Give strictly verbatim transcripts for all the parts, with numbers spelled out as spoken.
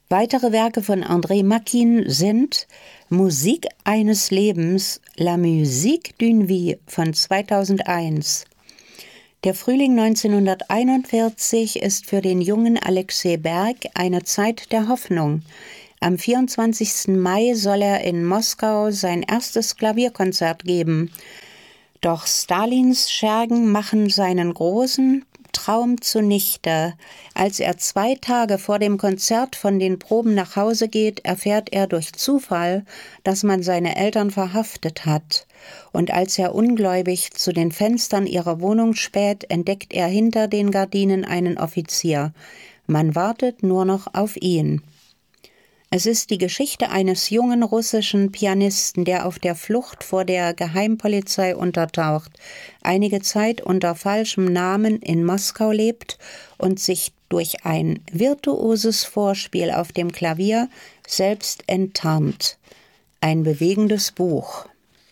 Weitere Werke von André Makin sind Musik eines Lebens, La musique d'une vie von zweitausendeins. Der Frühling neunzehnhunderteinundvierzig ist für den jungen Alexei Berg eine Zeit der Hoffnung. Am vierundzwanzigsten Mai soll er in Moskau sein erstes Klavierkonzert geben. Doch Stalins Schergen machen seinen großen Traum zunichte. Als er zwei Tage vor dem Konzert von den Proben nach Hause geht, erfährt er durch Zufall, dass man seine Eltern verhaftet hat. Und als er ungläubig zu den Fenstern ihrer Wohnung späht, entdeckt er hinter den Gardinen einen Offizier. Man wartet nur noch auf ihn. Es ist die Geschichte eines jungen russischen Pianisten, der auf der Flucht vor der Geheimpolizei untertaucht, einige Zeit unter falschem Namen in Moskau lebt und sich durch ein virtuoses Vorspiel auf dem Klavier selbst enttarnt. Ein bewegendes Buch.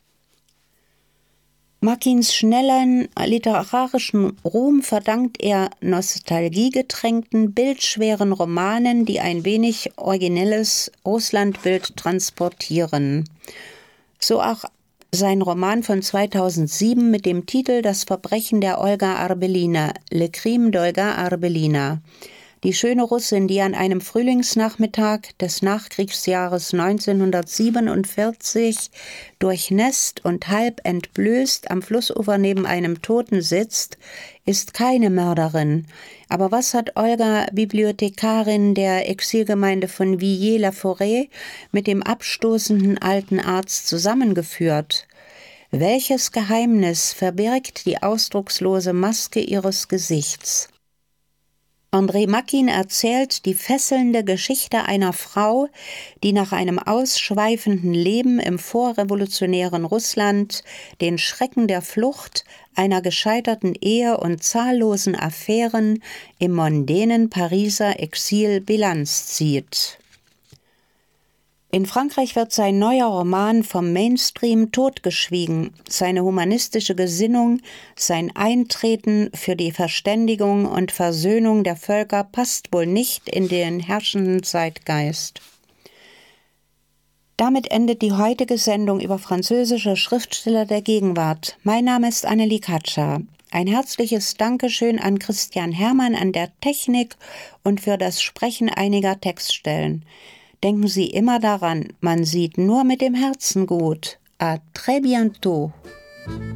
Makins schnellen literarischen Ruhm verdankt er nostalgiegetränkten, bildschweren Romanen, die ein wenig originelles Russlandbild transportieren. So auch sein Roman von zweitausendsieben mit dem Titel Das Verbrechen der Olga Arbelina, Le Crime d'Olga Arbelina. Die schöne Russin, die an einem Frühlingsnachmittag des Nachkriegsjahres neunzehnhundertsiebenundvierzig durchnässt und halb entblößt am Flussufer neben einem Toten sitzt, ist keine Mörderin. Aber was hat Olga, Bibliothekarin der Exilgemeinde von Villiers-la-Forêt, mit dem abstoßenden alten Arzt zusammengeführt? Welches Geheimnis verbirgt die ausdruckslose Maske ihres Gesichts? André Makin erzählt die fesselnde Geschichte einer Frau, die nach einem ausschweifenden Leben im vorrevolutionären Russland den Schrecken der Flucht, einer gescheiterten Ehe und zahllosen Affären im mondänen Pariser Exil Bilanz zieht. In Frankreich wird sein neuer Roman vom Mainstream totgeschwiegen. Seine humanistische Gesinnung, sein Eintreten für die Verständigung und Versöhnung der Völker passt wohl nicht in den herrschenden Zeitgeist. Damit endet die heutige Sendung über französische Schriftsteller der Gegenwart. Mein Name ist Annelie Katscher. Ein herzliches Dankeschön an Christian Hermann an der Technik und für das Sprechen einiger Textstellen. Denken Sie immer daran, man sieht nur mit dem Herzen gut. À très bientôt.